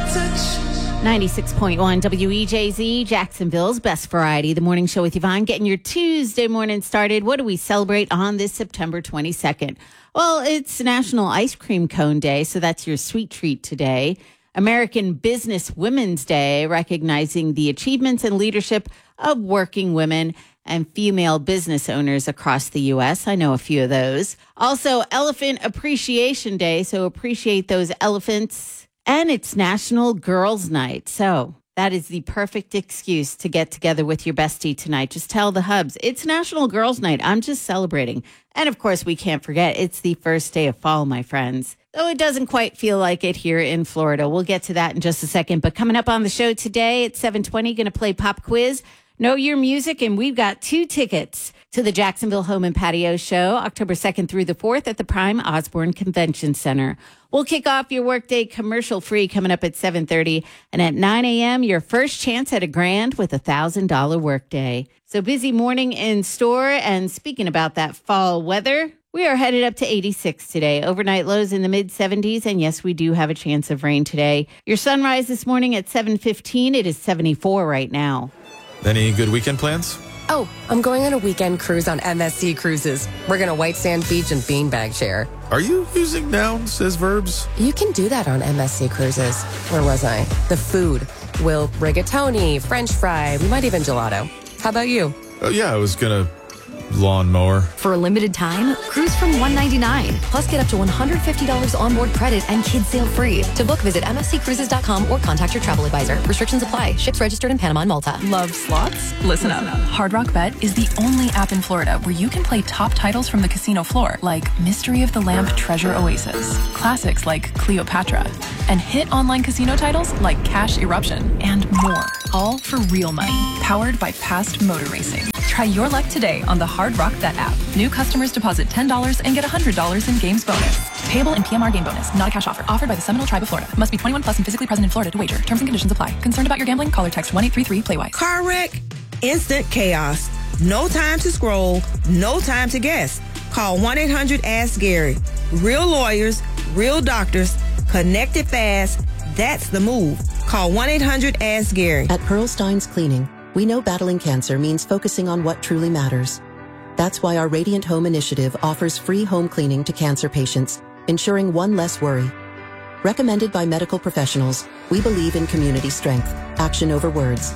96.1 WEJZ, Jacksonville's best variety. The morning show with Yvonne, getting your Tuesday morning started. What do we celebrate on this September 22nd? Well, it's National Ice Cream Cone Day, so that's your sweet treat today. American Business Women's Day, recognizing the achievements and leadership of working women and female business owners across the U.S. I know a few of those. Also, Elephant Appreciation Day, so appreciate those elephants. And it's National Girls' Night. So that is the perfect excuse to get together with your bestie tonight. Just tell the hubs, it's National Girls' Night. I'm just celebrating. And of course, we can't forget, it's the first day of fall, my friends. Though it doesn't quite feel like it here in Florida. We'll get to that in just a second. But coming up on the show today at 7:20, going to play Pop Quiz. Know your music, and we've got 2 tickets to the Jacksonville Home and Patio Show, October 2nd through the 4th at the Prime Osborne Convention Center. We'll kick off your workday commercial-free coming up at 7:30. And at 9 a.m., your first chance at $1,000 with a $1,000 workday. So busy morning in store. And speaking about that fall weather, we are headed up to 86 today. Overnight lows in the mid-70s. And yes, we do have a chance of rain today. Your sunrise this morning at 7:15. It is 74 right now. Any good weekend plans? Oh, I'm going on a weekend cruise on MSC Cruises. We're going to White Sand Beach and beanbag share. Are you using nouns as verbs? You can do that on MSC Cruises. Where was I? The food. We'll rigatoni, French fry, we might even gelato. How about you? Yeah, I was going to lawnmower. For a limited time, cruise from $199. Plus get up to $150 onboard credit and kids sail free. To book, visit msccruises.com or contact your travel advisor. Restrictions apply. Ships registered in Panama and Malta. Love slots? Listen up. Hard Rock Bet is the only app in Florida where you can play top titles from the casino floor, like Mystery of the Lamp Treasure Oasis, classics like Cleopatra, and hit online casino titles like Cash Eruption, and more. All for real money, powered by past motor racing. Try your luck today on the Hard Rock Bet app. New customers deposit $10 and get $100 in games bonus. Payable in PMR game bonus, not a cash offer. Offered by the Seminole Tribe of Florida. Must be 21 plus and physically present in Florida to wager. Terms and conditions apply. Concerned about your gambling? Call or text 1-833-PLAY-WISE. Car wreck? Instant chaos. No time to scroll. No time to guess. Call 1-800-ASK-GARY. Real lawyers, real doctors, connected fast. That's the move. Call 1-800-ASK-GARY. At Pearl Stein's Cleaning, we know battling cancer means focusing on what truly matters. That's why our Radiant Home initiative offers free home cleaning to cancer patients, ensuring one less worry. Recommended by medical professionals, we believe in community strength, action over words.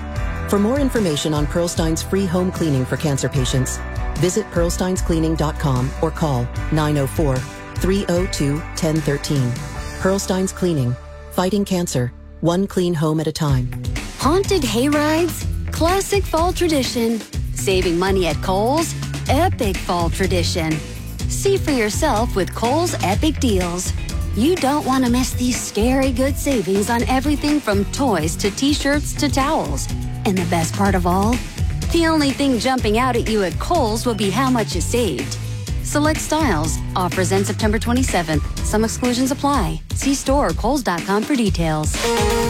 For more information on Pearl Stein's free home cleaning for cancer patients, visit pearlsteinscleaning.com or call 904-302-1013. Pearl Stein's Cleaning, fighting cancer, one clean home at a time. Haunted hayrides? Classic fall tradition. Saving money at Kohl's? Epic fall tradition. See for yourself with Kohl's Epic Deals. You don't want to miss these scary good savings on everything from toys to t-shirts to towels. And the best part of all? The only thing jumping out at you at Kohl's will be how much you saved. Select styles. Offers end September 27th. Some exclusions apply. See store or kohls.com for details.